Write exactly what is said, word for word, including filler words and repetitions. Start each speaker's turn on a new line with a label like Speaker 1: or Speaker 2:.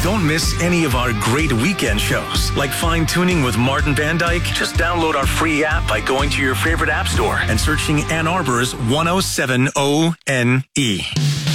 Speaker 1: Don't miss any of our great weekend shows, like Fine Tuning with Martin Van Dyke. Just download our free app by going to your favorite app store and searching Ann Arbor's one oh seven O N E.